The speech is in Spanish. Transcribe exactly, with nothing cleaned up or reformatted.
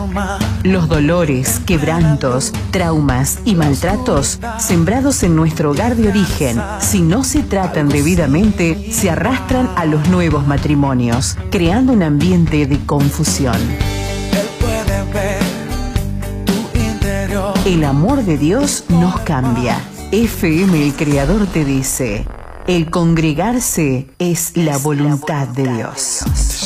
Los dolores, quebrantos, traumas y maltratos sembrados en nuestro hogar de origen, si no se tratan debidamente, se arrastran a los nuevos matrimonios, creando un ambiente de confusión. El amor de Dios nos cambia. F M El Creador te dice: el congregarse es la voluntad de Dios.